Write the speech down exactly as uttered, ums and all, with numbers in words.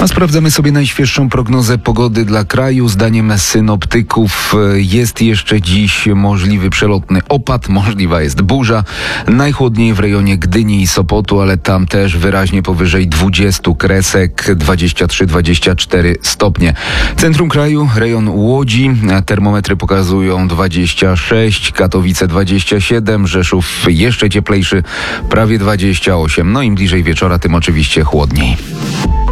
A sprawdzamy sobie najświeższą prognozę pogody dla kraju. Zdaniem synoptyków jest jeszcze dziś możliwy przelotny opad, możliwa jest burza. Najchłodniej w rejonie Gdyni i Sopotu, ale tam też wyraźnie powyżej dwudziestu kresek, dwadzieścia trzy dwadzieścia cztery stopnie. Centrum kraju, rejon Łodzi, termometry pokazują dwadzieścia sześć, Katowice dwadzieścia siedem, Rzeszów jeszcze cieplejszy, prawie dwadzieścia osiem. No im bliżej wieczora, tym oczywiście chłodniej.